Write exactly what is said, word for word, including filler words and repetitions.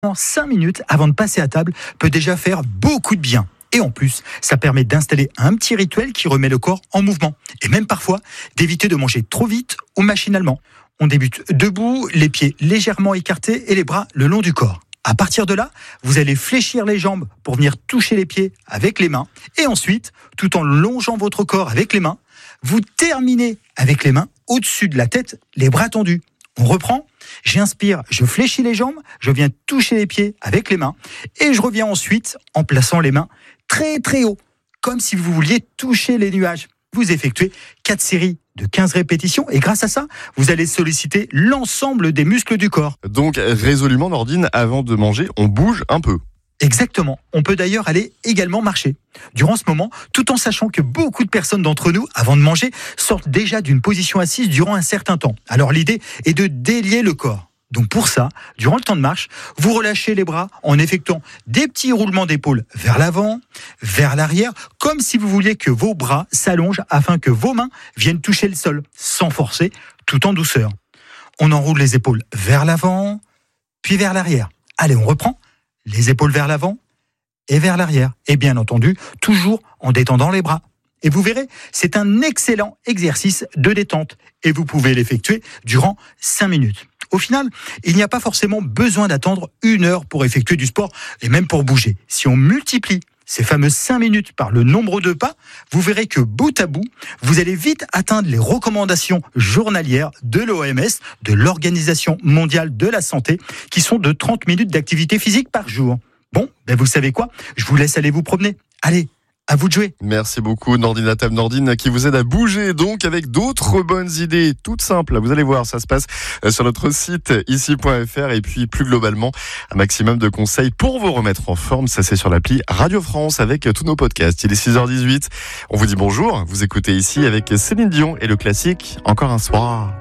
cinq minutes avant de passer à table peut déjà faire beaucoup de bien. Et en plus, ça permet d'installer un petit rituel qui remet le corps en mouvement. Et même parfois, d'éviter de manger trop vite ou machinalement. On débute debout, les pieds légèrement écartés et les bras le long du corps. À partir de là, vous allez fléchir les jambes pour venir toucher les pieds avec les mains. Et ensuite, tout en longeant votre corps avec les mains, vous terminez avec les mains au-dessus de la tête, les bras tendus. On reprend, j'inspire, je fléchis les jambes, je viens toucher les pieds avec les mains et je reviens ensuite en plaçant les mains très très haut, comme si vous vouliez toucher les nuages. Vous effectuez quatre séries de quinze répétitions et grâce à ça, vous allez solliciter l'ensemble des muscles du corps. Donc résolument, Nordine, avant de manger, on bouge un peu. Exactement. On peut d'ailleurs aller également marcher. Durant ce moment, tout en sachant que beaucoup de personnes d'entre nous, avant de manger, sortent déjà d'une position assise durant un certain temps. Alors l'idée est de délier le corps. Donc pour ça, durant le temps de marche, vous relâchez les bras en effectuant des petits roulements d'épaule vers l'avant, vers l'arrière, comme si vous vouliez que vos bras s'allongent afin que vos mains viennent toucher le sol, sans forcer, tout en douceur. On enroule les épaules vers l'avant, puis vers l'arrière. Allez, on reprend. Les épaules vers l'avant et vers l'arrière. Et bien entendu, toujours en détendant les bras. Et vous verrez, c'est un excellent exercice de détente. Et vous pouvez l'effectuer durant cinq minutes. Au final, il n'y a pas forcément besoin d'attendre une heure pour effectuer du sport et même pour bouger. Si on multiplie ces fameuses cinq minutes par le nombre de pas, vous verrez que bout à bout, vous allez vite atteindre les recommandations journalières de l'O M S, de l'Organisation mondiale de la santé, qui sont de trente minutes d'activité physique par jour. Bon, ben vous savez quoi ? Je vous laisse aller vous promener. Allez, à vous de jouer. Merci beaucoup, Nordine à table. Nordine qui vous aide à bouger donc avec d'autres bonnes idées toutes simples. Vous allez voir, ça se passe sur notre site ici point f r et puis plus globalement, un maximum de conseils pour vous remettre en forme. Ça, c'est sur l'appli Radio France avec tous nos podcasts. Il est six heures dix-huit. On vous dit bonjour. Vous écoutez ici avec Céline Dion et le classique Encore un soir.